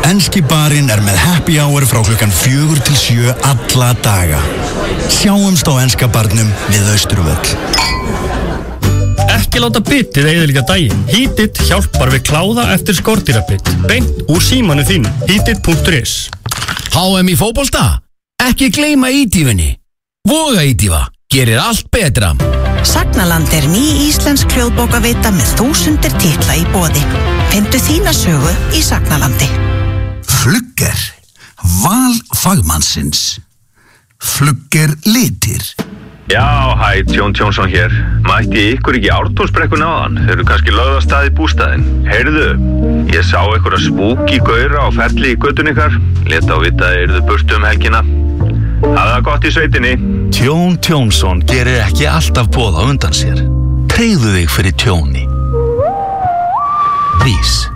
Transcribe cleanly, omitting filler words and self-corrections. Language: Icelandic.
Enski barinn með happy hour frá klukkan 4 til 7 alla daga. Sjáumst á enska barnum við Austurvöll. Ekki láta bitið eyðileggja daginn. Heatit hjálpar við kláða eftir skordýrabitt. Beint úr símanu þín. Heatit.is. HM í fótbolta? Ekki gleyma ídífunni. Voga ídífa. Gerir allt betra. Sagnaland ný íslensk hljóðbókavita með þúsundir titla í boði. Findu þína sögu í Sagnalandi. Flugger. Val fagmannsins. Flugger litir. Já, hæ, Tjón Tjónsson hér. Mætti ykkur ekki Ártúnsbrekkun áðan? Þeir eru kannski lögð af stað í bústaðinn. Heyrðu, ég sá ykkur að spúki gaura á ferli í göttun ykkar. Lét á vita að yrðu burtu helgina. Hafa það gott í sveitinni. Tjón Tjónsson gerir ekki alltaf boð á undan sér. Tryggðu þig fyrir tjóni. Rís.